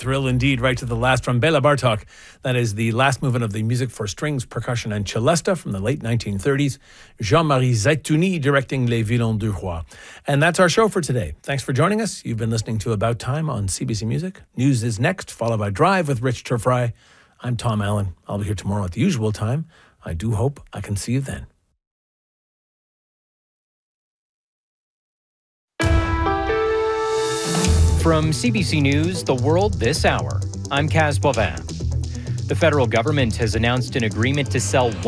thrill indeed, right to the last from Bela Bartok. That is the last movement of the music for strings, percussion, and celesta from the late 1930s. Jean-Marie Zaitouni directing Les Violons du Roi. And that's our show for today. Thanks for joining us. You've been listening to About Time on CBC Music. News is next, followed by Drive with Rich Turfry. I'm Tom Allen. I'll be here tomorrow at the usual time. I do hope I can see you then. From CBC News, The World This Hour, I'm Kaz Bovin. The federal government has announced an agreement to sell